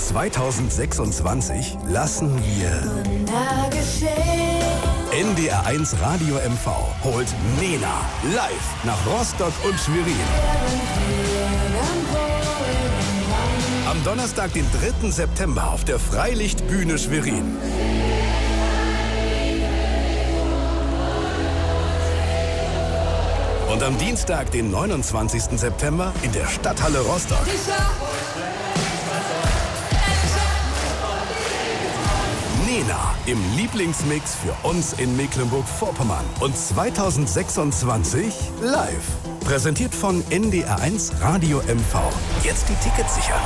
2026 lassen wir NDR1 Radio MV holt Nena live nach Rostock und Schwerin. Am Donnerstag, den 3. September auf der Freilichtbühne Schwerin. Und am Dienstag, den 29. September in der Stadthalle Rostock. Nena im Lieblingsmix für uns in Mecklenburg-Vorpommern und 2026 live. Präsentiert von NDR1 Radio MV. Jetzt die Tickets sichern.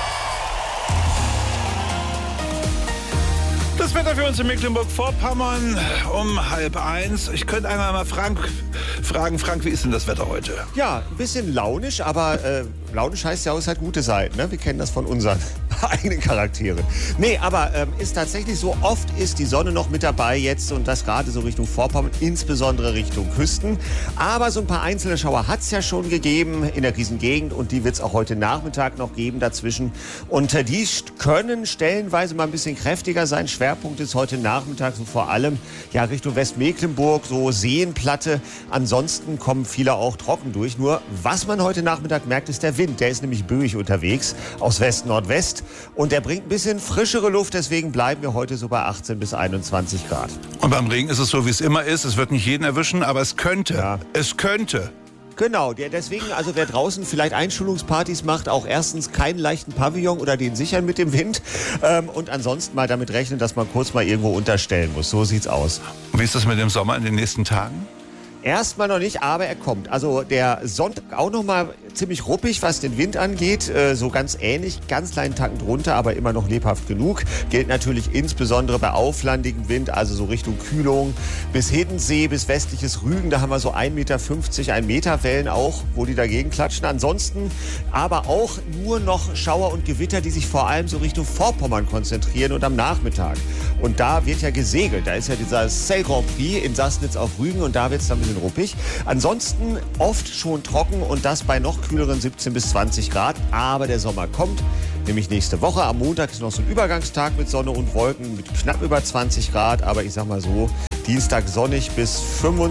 Das Wetter für uns in Mecklenburg-Vorpommern um 12:30. Ich könnte einmal mal Frank fragen, wie ist denn das Wetter heute? Ja, ein bisschen launisch, aber launisch heißt ja auch, es hat gute Seiten. Ne? Wir kennen das von unseren eigenen Charakteren. Nee, aber ist tatsächlich so, oft ist die Sonne noch mit dabei jetzt und das gerade so Richtung Vorpommern, insbesondere Richtung Küsten. Aber so ein paar einzelne Schauer hat es ja schon gegeben in der Riesengegend und die wird es auch heute Nachmittag noch geben dazwischen. Und die können stellenweise mal ein bisschen kräftiger sein. Schwerpunkt ist heute Nachmittag so vor allem ja Richtung Westmecklenburg, so Seenplatte. Ansonsten kommen viele auch trocken durch. Nur was man heute Nachmittag merkt, ist der Wind. Der ist nämlich böig unterwegs aus West-Nordwest. Und der bringt ein bisschen frischere Luft, deswegen bleiben wir heute so bei 18 bis 21 Grad. Und beim Regen ist es so, wie es immer ist. Es wird nicht jeden erwischen, aber es könnte. Ja. Es könnte. Genau, deswegen, also wer draußen vielleicht Einschulungspartys macht, auch erstens keinen leichten Pavillon oder den sichern mit dem Wind und ansonsten mal damit rechnen, dass man kurz mal irgendwo unterstellen muss. So sieht's aus. Wie ist das mit dem Sommer in den nächsten Tagen? Erstmal noch nicht, aber er kommt. Also der Sonntag auch noch mal ziemlich ruppig, was den Wind angeht. So ganz ähnlich, ganz kleinen Tacken drunter, aber immer noch lebhaft genug. Gilt natürlich insbesondere bei auflandigem Wind, also so Richtung Kühlung bis Hiddensee, bis westliches Rügen. Da haben wir so 1,50 Meter, 1 Meter Wellen auch, wo die dagegen klatschen. Ansonsten aber auch nur noch Schauer und Gewitter, die sich vor allem so Richtung Vorpommern konzentrieren und am Nachmittag. Und da wird ja gesegelt. Da ist ja dieser Sail Grand Prix in Sassnitz auf Rügen und da wird es dann ein bisschen ruppig. Ansonsten oft schon trocken und das bei noch kühleren 17 bis 20 Grad. Aber der Sommer kommt, nämlich nächste Woche. Am Montag ist noch so ein Übergangstag mit Sonne und Wolken mit knapp über 20 Grad. Aber ich sag mal so, Dienstag sonnig bis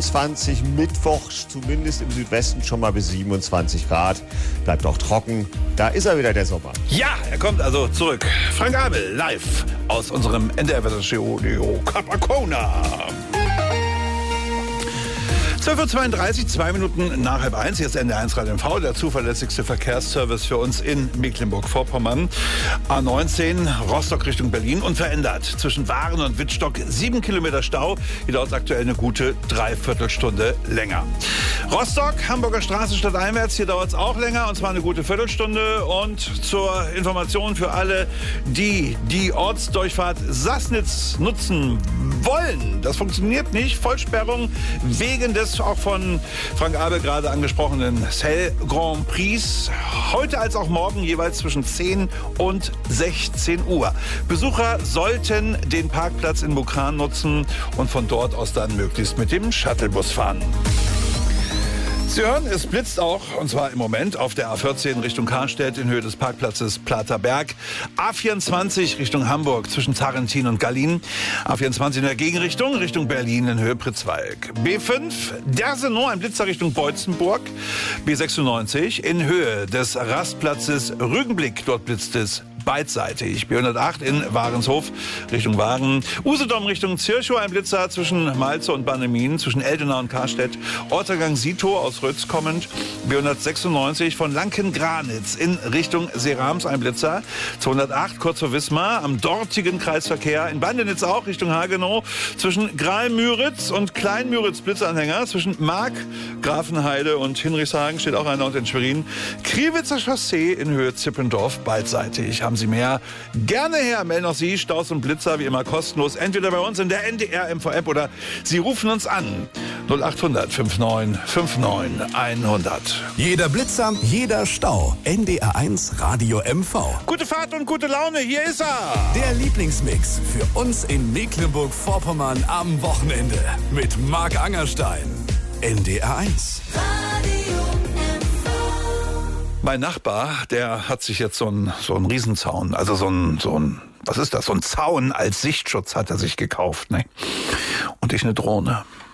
25, Mittwoch zumindest im Südwesten schon mal bis 27 Grad. Bleibt auch trocken. Da ist er wieder, der Sommer. Ja, er kommt also zurück. Frank Abel, live aus unserem NDR-Wetterstudio Capacona. 12:32 Uhr, 2 Minuten nach 12:30. Hier ist NDR1 Radio MV, der zuverlässigste Verkehrsservice für uns in Mecklenburg-Vorpommern. A19, Rostock Richtung Berlin, unverändert. Zwischen Waren und Wittstock 7 Kilometer Stau. Hier dauert es aktuell eine gute Dreiviertelstunde länger. Rostock, Hamburger Straße stadteinwärts, hier dauert es auch länger, und zwar eine gute Viertelstunde. Und zur Information für alle, die die Ortsdurchfahrt Sassnitz nutzen wollen. Das funktioniert nicht. Vollsperrung wegen des auch von Frank Abel gerade angesprochenen Sail Grand Prix. Heute als auch morgen jeweils zwischen 10 und 16 Uhr. Besucher sollten den Parkplatz in Mukran nutzen und von dort aus dann möglichst mit dem Shuttlebus fahren. Sie hören, es blitzt auch, und zwar im Moment auf der A14 Richtung Karstedt in Höhe des Parkplatzes Platerberg. A24 Richtung Hamburg zwischen Zarentin und Gallien. A24 in der Gegenrichtung Richtung Berlin in Höhe Pritzwalk. B5 Dersenow, ein Blitzer Richtung Beutzenburg. B96 in Höhe des Rastplatzes Rügenblick, dort blitzt es beidseitig. B108 in Warenshof Richtung Waren. Usedom Richtung Zirchow, ein Blitzer zwischen Malze und Bannemin, zwischen Eldenau und Karstedt. Ortergang Sito aus Rötz kommend. B196 von Lanken-Granitz in Richtung Serams, ein Blitzer. 208 kurz vor Wismar am dortigen Kreisverkehr. In Bandenitz auch Richtung Hagenow. Zwischen Graal-Müritz und Klein-Müritz Blitzanhänger. Zwischen Mark, Grafenheide und Hinrichshagen steht auch einer, und in Schwerin Kriwitzer Chaussee in Höhe Zippendorf beidseitig. Haben Sie mehr? Gerne her, melden auch Sie Staus und Blitzer wie immer kostenlos. Entweder bei uns in der NDR MV-App oder Sie rufen uns an. 0800 59 59 100. Jeder Blitzer, jeder Stau. NDR1 Radio MV. Gute Fahrt und gute Laune, hier ist er. Der Lieblingsmix für uns in Mecklenburg-Vorpommern am Wochenende. Mit Marc Angerstein. NDR1. Mein Nachbar, der hat sich jetzt so einen Riesenzaun, also so ein was ist das? So ein Zaun als Sichtschutz hat er sich gekauft, ne? Und ich eine Drohne.